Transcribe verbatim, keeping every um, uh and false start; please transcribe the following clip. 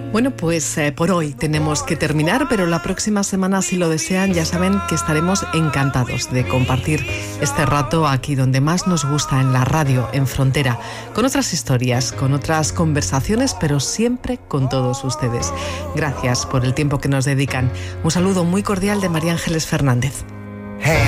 Bueno, pues eh, por hoy tenemos que terminar, pero la próxima semana, si lo desean, ya saben que estaremos encantados de compartir este rato aquí donde más nos gusta, en la radio, en Frontera, con otras historias, con otras conversaciones, pero siempre con todos ustedes. Gracias por el tiempo que nos dedican. Un saludo muy cordial de María Ángeles Fernández. Hey.